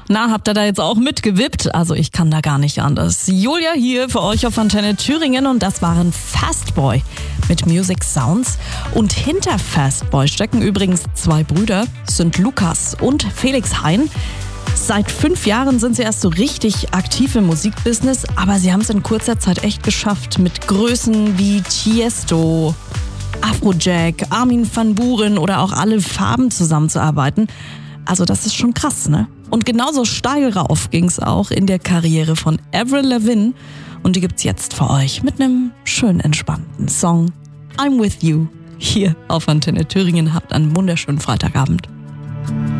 Na, habt ihr da jetzt auch mitgewippt? Also ich kann da gar nicht anders. Julia hier für euch auf Antenne Thüringen und das waren Fastboy mit Music Sounds. Und hinter Fastboy stecken übrigens zwei Brüder, sind Lukas und Felix Hein. Seit 5 Jahren sind sie erst so richtig aktiv im Musikbusiness, aber sie haben es in kurzer Zeit echt geschafft, mit Größen wie Tiesto, Afrojack, Armin van Buuren oder auch Alle Farben zusammenzuarbeiten. Also das ist schon krass, ne? Und genauso steil rauf ging's auch in der Karriere von Avril Lavigne. Und die gibt's jetzt für euch mit einem schön entspannten Song I'm With You hier auf Antenne Thüringen. Habt einen wunderschönen Freitagabend.